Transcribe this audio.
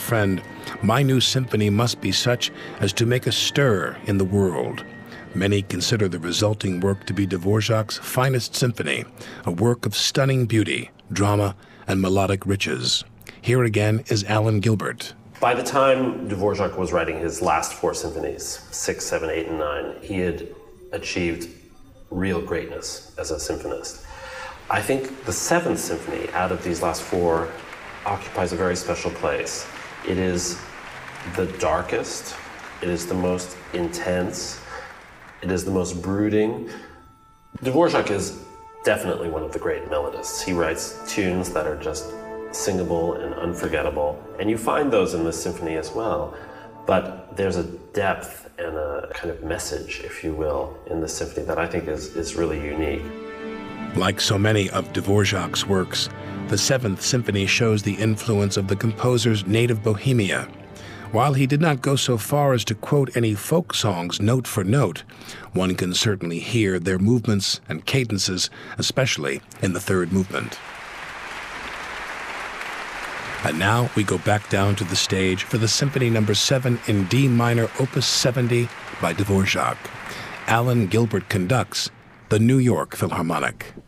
friend, "My new symphony must be such as to make a stir in the world." Many consider the resulting work to be Dvorak's finest symphony, a work of stunning beauty, drama, and melodic riches. Here again is Alan Gilbert. By the time Dvorak was writing his last four symphonies, 6, 7, 8, and 9, he had achieved real greatness as a symphonist. I think the Seventh Symphony, out of these last four, occupies a very special place. It is the darkest, it is the most intense, it is the most brooding. Dvorak is definitely one of the great melodists. He writes tunes that are just singable and unforgettable, and you find those in this symphony as well. But there's a depth and a kind of message, if you will, in this symphony that I think is really unique. Like so many of Dvorak's works, the Seventh Symphony shows the influence of the composer's native Bohemia. While he did not go so far as to quote any folk songs note for note, one can certainly hear their movements and cadences, especially in the third movement. And now we go back down to the stage for the Symphony No. 7 in D minor, Opus 70 by Dvorak. Alan Gilbert conducts the New York Philharmonic.